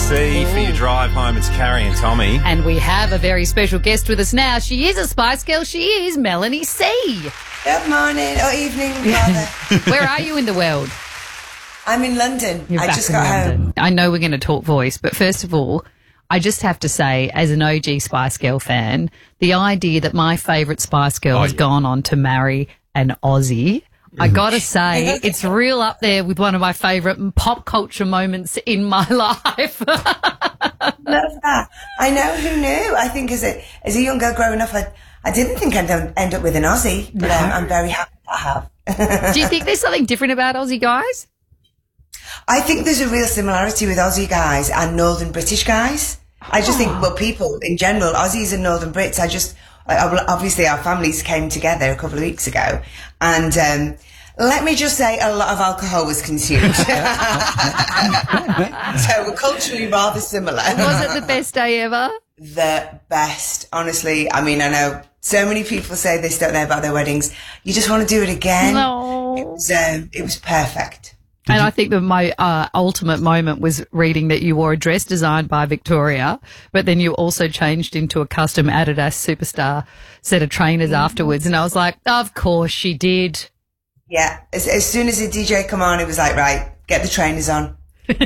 C for your drive home. It's Carrie and Tommy. And we have a very special guest with us now. She is a Spice Girl. She is Melanie C. Good morning or evening, rather. Where are you in the world? I'm in London. You're I back just in got London. home. I know we're going to talk voice, but first of all, I just have to say, as an OG Spice Girl fan, the idea that my favourite Spice Girl has gone on to marry an Aussie, I got to say, it's real up there with one of my favourite pop culture moments in my life. Love that. I know, who knew? I think as a young girl growing up, I didn't think I'd end up with an Aussie, but I'm very happy I have. Do you think there's something different about Aussie guys? I think there's a real similarity with Aussie guys and Northern British guys. I just think, well, people in general, Aussies and Northern Brits, obviously our families came together a couple of weeks ago, and let me just say a lot of alcohol was consumed. So we're culturally rather similar. Was it the best day ever? The best, honestly. I mean, I know so many people say this, don't know about their weddings. You just want to do it again. No. It was perfect. And I think that my ultimate moment was reading that you wore a dress designed by Victoria, but then you also changed into a custom Adidas Superstar set of trainers afterwards. And I was like, of course she did. Yeah. As soon as the DJ come on, it was like, right, get the trainers on.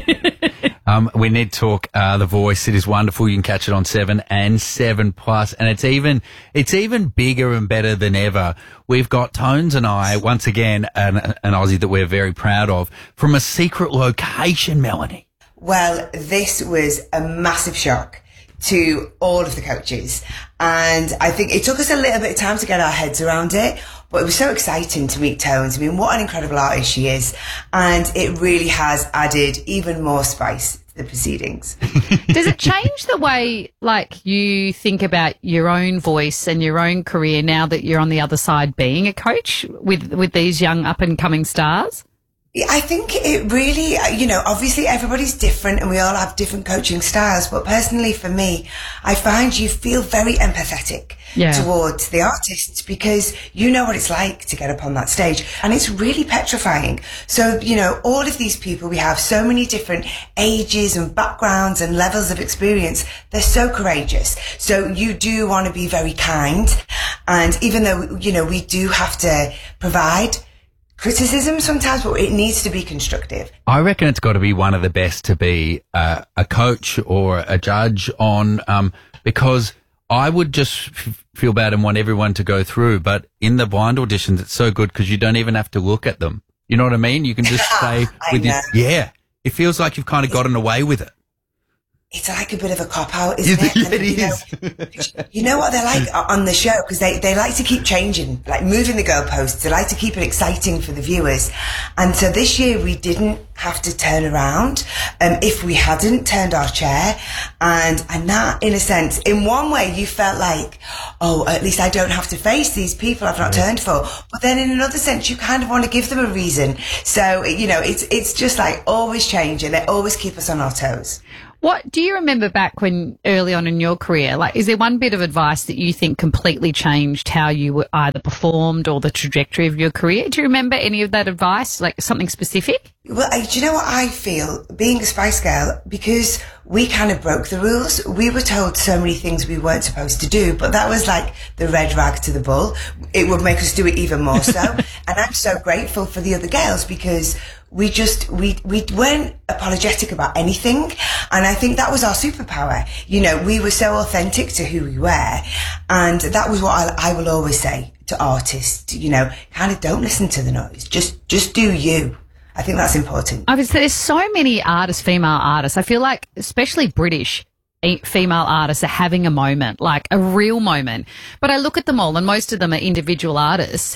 We need to talk The Voice. It is wonderful. You can catch it on 7 and 7 Plus, and it's even bigger and better than ever. We've got Tones and I once again an Aussie that we're very proud of from a secret location, Melanie. Well, this was a massive shock to all of the coaches, and I think it took us a little bit of time to get our heads around it, but it was so exciting to meet Tones. I mean, what an incredible artist she is, and it really has added even more spice to the proceedings. Does it change the way, like, you think about your own voice and your own career now that you're on the other side being a coach with these young up-and-coming stars? I think it really, obviously everybody's different and we all have different coaching styles. But personally for me, I find you feel very empathetic towards the artists because you know what it's like to get up on that stage. And it's really petrifying. So, all of these people, we have so many different ages and backgrounds and levels of experience. They're so courageous. So you do want to be very kind. And even though, we do have to provide criticism sometimes, but it needs to be constructive. I reckon it's got to be one of the best to be a coach or a judge on, because I would just feel bad and want everyone to go through. But in the blind auditions, it's so good because you don't even have to look at them. You know what I mean? You can just stay with it. Yeah. It feels like you've kind of gotten away with it. It's like a bit of a cop-out, isn't it? Yeah, it is. You know what they're like on the show? Because they like to keep changing, like moving the goalposts. They like to keep it exciting for the viewers. And so this year we didn't have to turn around if we hadn't turned our chair. And that, in a sense, in one way you felt like, oh, at least I don't have to face these people I've not turned for. But then in another sense, you kind of want to give them a reason. So, it's just like always changing. They always keep us on our toes. What do you remember back when early on in your career? Like, is there one bit of advice that you think completely changed how you either performed or the trajectory of your career? Do you remember any of that advice, like something specific? Well, do you know what I feel? Being a Spice Girl, because we kind of broke the rules. We were told so many things we weren't supposed to do, but that was like the red rag to the bull. It would make us do it even more so. And I'm so grateful for the other girls because we weren't apologetic about anything. And I think that was our superpower. We were so authentic to who we were. And that was what I will always say to artists, kind of don't listen to the noise. Just do you. I think that's important. Obviously, there's so many female artists. I feel like, especially British female artists are having a moment, like a real moment. But I look at them all and most of them are individual artists.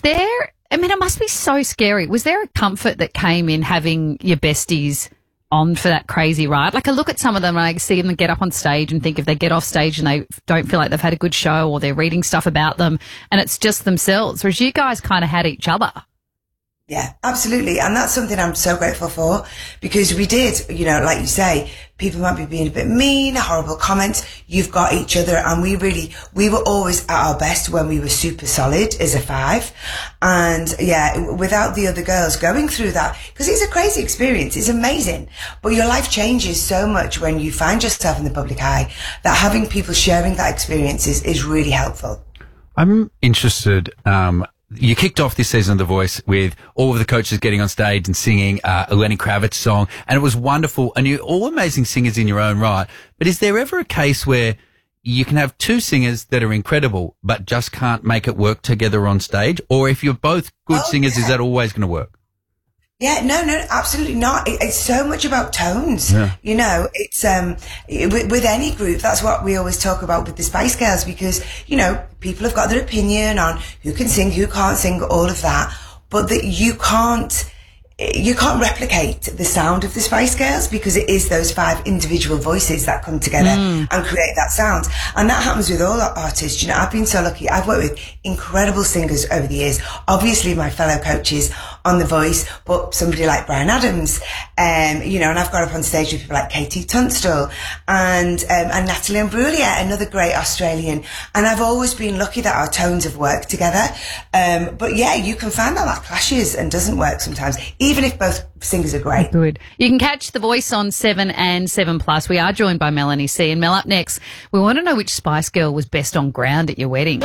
It must be so scary. Was there a comfort that came in having your besties on for that crazy ride? Like, I look at some of them and I see them get up on stage and think if they get off stage and they don't feel like they've had a good show or they're reading stuff about them and it's just themselves, whereas you guys kind of had each other. Yeah, absolutely. And that's something I'm so grateful for because we did, like you say, people might be being a bit mean, horrible comments. You've got each other, and we were always at our best when we were super solid as a 5. And yeah, without the other girls going through that, because it's a crazy experience, it's amazing, but your life changes so much when you find yourself in the public eye, that having people sharing that experience is really helpful. I'm interested, you kicked off this season of The Voice with all of the coaches getting on stage and singing a Lenny Kravitz song, and it was wonderful, and you're all amazing singers in your own right. But is there ever a case where you can have 2 singers that are incredible but just can't make it work together on stage? Or if you're both good singers, is that always going to work? Yeah, no, absolutely not. It's so much about tones. Yeah. You know, it's, with any group, that's what we always talk about with the Spice Girls, because, you know, people have got their opinion on who can sing, who can't sing, all of that, but that you can't replicate the sound of the Spice Girls, because it is those 5 individual voices that come together and create that sound. And that happens with all artists. You know, I've been so lucky. I've worked with incredible singers over the years. Obviously, my fellow coaches on The Voice, but somebody like Bryan Adams, you know, and I've got up on stage with people like Katie Tunstall and Natalie Imbruglia, another great Australian. And I've always been lucky that our tones have worked together. But yeah, you can find that clashes and doesn't work sometimes, even if both singers are great. Good. You can catch The Voice on 7 and 7+. We are joined by Melanie C. And Mel, up next, we want to know which Spice Girl was best on ground at your wedding.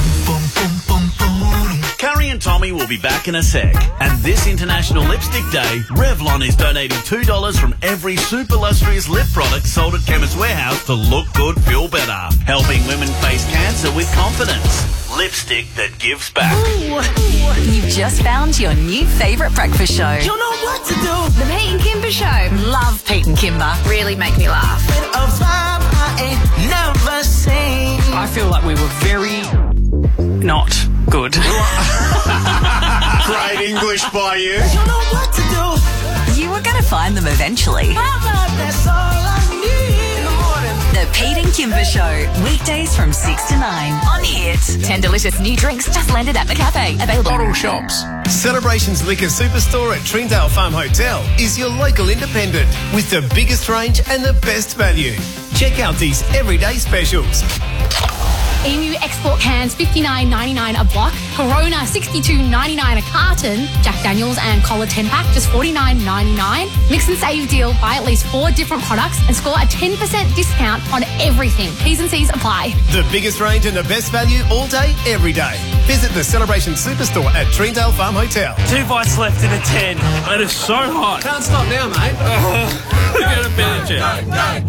Curry and Tommy will be back in a sec. And this International Lipstick Day, Revlon is donating $2 from every super lustrous lip product sold at Chemist Warehouse to look good, feel better. Helping women face cancer with confidence. Lipstick that gives back. You've just found your new favourite breakfast show. You know what to do. The Pete and Kimber Show. Love Pete and Kimber. Really make me laugh. A vibe I ain't never seen. I feel like we were very not good. Great English by you. You know what to do. You were going to find them eventually. That's all I need in the morning. The Pete and Kimber Show. Weekdays from 6 to 9 on Hit. 10 delicious new drinks just landed at the cafe. Available at all shops. Celebrations Liquor Superstore at Trindale Farm Hotel is your local independent with the biggest range and the best value. Check out these everyday specials. Emu export cans $59.99 a block, Corona $62.99 a carton, Jack Daniels and Cola 10-pack just $49.99. Mix and save deal, buy at least 4 different products and score a 10% discount on everything. T's and C's apply. The biggest range and the best value all day, every day. Visit the Celebration Superstore at Trindale Farm Hotel. 2 bites left in a 10. It is so hot. Can't stop now, mate. Get a better chance.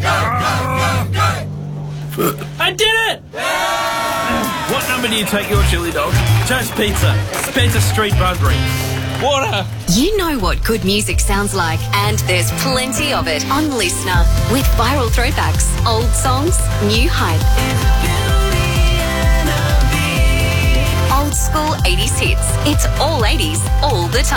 I did it! What number do you take your chili dog? Toast Pizza, Spencer Street, Budbury. Water! You know what good music sounds like, and there's plenty of it on Listener. With viral throwbacks, old songs, new hype. Old school 80s hits. It's all 80s, all the time.